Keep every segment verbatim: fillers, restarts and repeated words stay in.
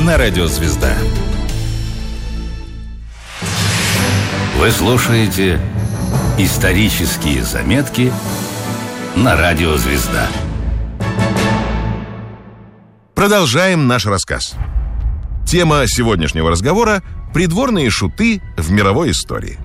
на Радио Звезда. Вы слушаете «Исторические заметки» на Радио Звезда. Продолжаем наш рассказ. Тема сегодняшнего разговора – придворные шуты в мировой истории.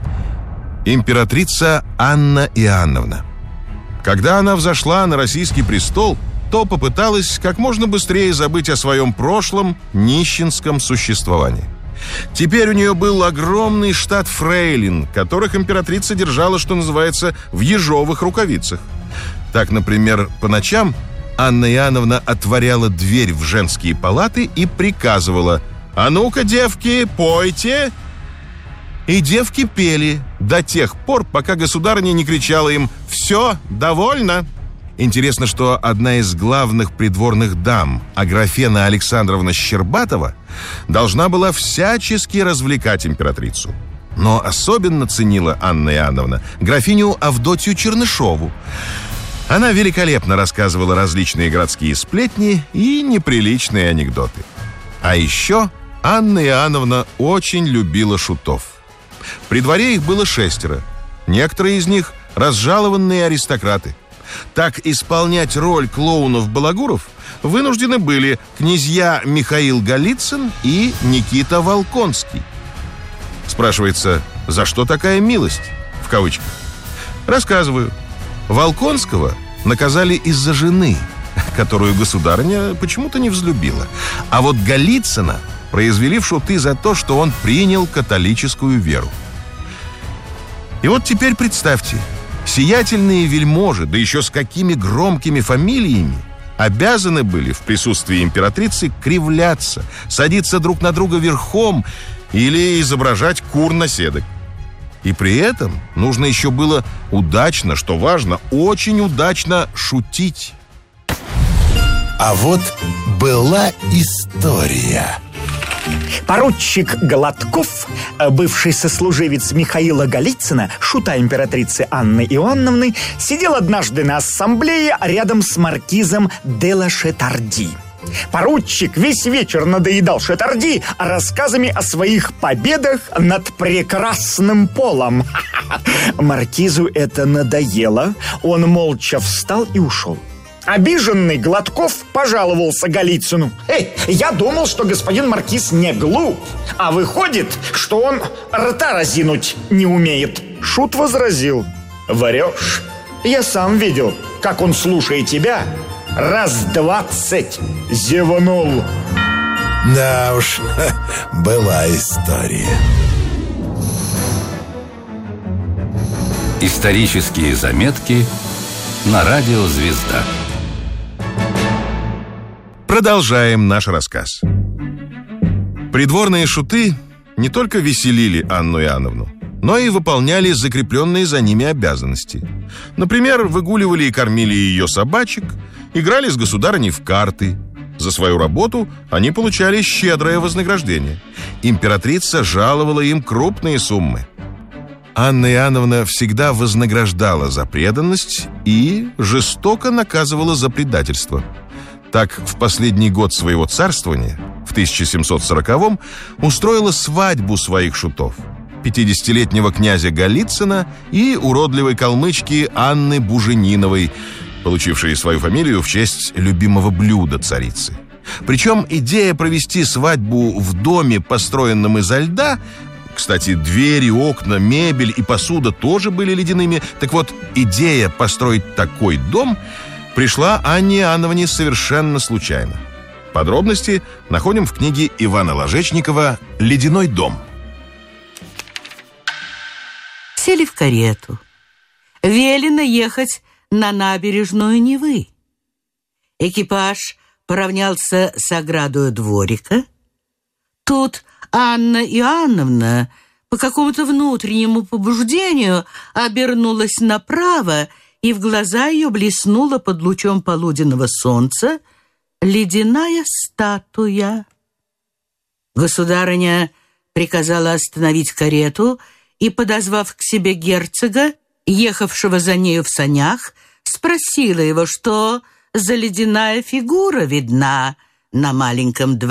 Императрица Анна Иоанновна. Когда она взошла на российский престол, то попыталась как можно быстрее забыть о своем прошлом нищенском существовании. Теперь у нее был огромный штат фрейлин, которых императрица держала, что называется, в ежовых рукавицах. Так, например, по ночам Анна Иоанновна отворяла дверь в женские палаты и приказывала: «А ну-ка, девки, пойте!» И девки пели до тех пор, пока государыня не кричала им: «Все, довольно!» Интересно, что одна из главных придворных дам, Аграфена Александровна Щербатова, должна была всячески развлекать императрицу. Но особенно ценила Анна Иоанновна графиню Авдотью Чернышову. Она великолепно рассказывала различные городские сплетни и неприличные анекдоты. А еще Анна Иоанновна очень любила шутов. При дворе их было шестеро. Некоторые из них – разжалованные аристократы. Так исполнять роль клоунов-балагуров вынуждены были князья Михаил Голицын и Никита Волконский. Спрашивается, за что такая милость? В кавычках. Рассказываю. Волконского наказали из-за жены, которую государыня почему-то не взлюбила. А вот Голицына произвели в шуты за то, что он принял католическую веру. И вот теперь представьте, сиятельные вельможи, да еще с какими громкими фамилиями, обязаны были в присутствии императрицы кривляться, садиться друг на друга верхом или изображать кур-наседок. И при этом нужно еще было удачно, что важно, очень удачно шутить. А вот была история. Поручик Гладков, бывший сослуживец Михаила Голицына, шута императрицы Анны Иоанновны, сидел однажды на ассамблее рядом с маркизом де ла Шетарди. Поручик весь вечер надоедал Шетарди рассказами о своих победах над прекрасным полом. Маркизу это надоело, он молча встал и ушел. Обиженный Гладков пожаловался Голицыну: «Эй, я думал, что господин маркиз не глуп, а выходит, что он рта разинуть не умеет». Шут возразил: «Врешь. Я сам видел, как он, слушая тебя, раз двадцать зевнул». Да уж, была история. Исторические заметки на Радио Звезда. Продолжаем наш рассказ. Придворные шуты не только веселили Анну Иоанновну, но и выполняли закрепленные за ними обязанности. Например, выгуливали и кормили ее собачек, играли с государыней в карты. За свою работу они получали щедрое вознаграждение. Императрица жаловала им крупные суммы. Анна Иоанновна всегда вознаграждала за преданность и жестоко наказывала за предательство. Так, в последний год своего царствования, в тысяча семьсот сороковом, устроила свадьбу своих шутов: пятидесятилетнего князя Голицына и уродливой калмычки Анны Бужениновой, получившей свою фамилию в честь любимого блюда царицы. Причем идея провести свадьбу в доме, построенном изо льда, кстати, двери, окна, мебель и посуда тоже были ледяными. Так вот, идея построить такой дом пришла Анне Иоанновне совершенно случайно. Подробности находим в книге Ивана Ложечникова «Ледяной дом». Сели в карету. Велено ехать на набережную Невы. Экипаж поравнялся с оградою дворика. Тут Анна Иоанновна по какому-то внутреннему побуждению обернулась направо, и в глаза ее блеснула под лучом полуденного солнца ледяная статуя. Государыня приказала остановить карету и, подозвав к себе герцога, ехавшего за нею в санях, спросила его, что за ледяная фигура видна на маленьком дворе.